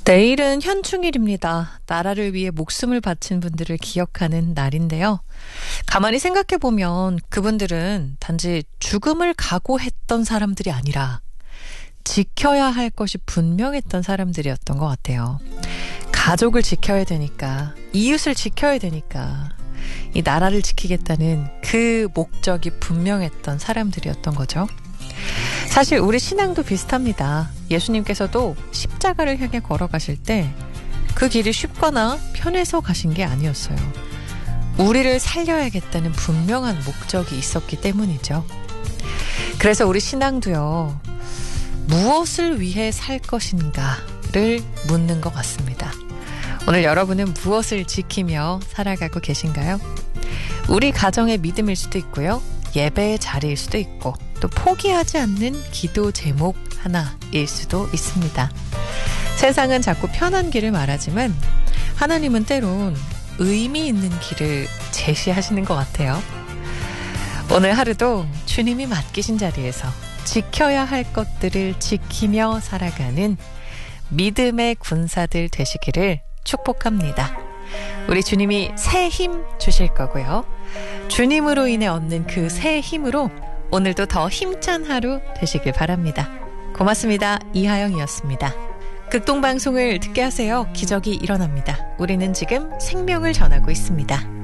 내일은 현충일입니다. 나라를 위해 목숨을 바친 분들을 기억하는 날인데요. 가만히 생각해보면 그분들은 단지 죽음을 각오했던 사람들이 아니라 지켜야 할 것이 분명했던 사람들이었던 것 같아요. 가족을 지켜야 되니까, 이웃을 지켜야 되니까, 이 나라를 지키겠다는 그 목적이 분명했던 사람들이었던 거죠. 사실 우리 신앙도 비슷합니다. 예수님께서도 십자가를 향해 걸어가실 때 그 길이 쉽거나 편해서 가신 게 아니었어요. 우리를 살려야겠다는 분명한 목적이 있었기 때문이죠. 그래서 우리 신앙도요, 무엇을 위해 살 것인가를 묻는 것 같습니다. 오늘 여러분은 무엇을 지키며 살아가고 계신가요? 우리 가정의 믿음일 수도 있고요. 예배의 자리일 수도 있고 또 포기하지 않는 기도 제목 하나일 수도 있습니다. 세상은 자꾸 편한 길을 말하지만 하나님은 때론 의미 있는 길을 제시하시는 것 같아요. 오늘 하루도 주님이 맡기신 자리에서 지켜야 할 것들을 지키며 살아가는 믿음의 군사들 되시기를 축복합니다. 우리 주님이 새 힘 주실 거고요. 주님으로 인해 얻는 그 새 힘으로 오늘도 더 힘찬 하루 되시길 바랍니다. 고맙습니다. 이하영이었습니다. 극동방송을 듣게 하세요. 기적이 일어납니다. 우리는 지금 생명을 전하고 있습니다.